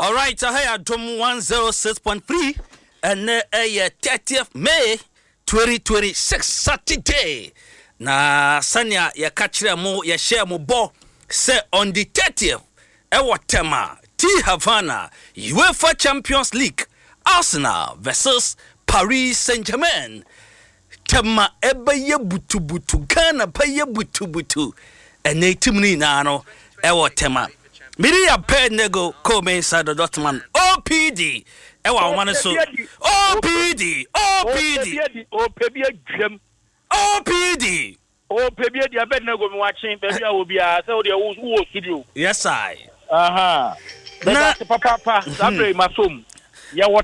All right, so here at 106.3 and 30th May 2026 Saturday. Na Sanya ya kachira mo ya share mo bo say on the 30th Ewatema T Havana UEFA Champions League Arsenal versus Paris Saint-Germain. Tema ebeye butu Ghana paye butu ene timni na no Ewatema. Miri ya pe nego come inside the Dortmund OPD ewa wona so OPD Pebi dia be nego me watching pebi a obi a say o de wo studio. Yes I. Na papa sabre masom. Ya